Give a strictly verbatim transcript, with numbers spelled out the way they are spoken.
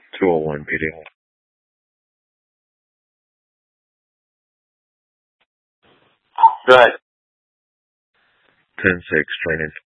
two oh one video. Go ahead. ten six training.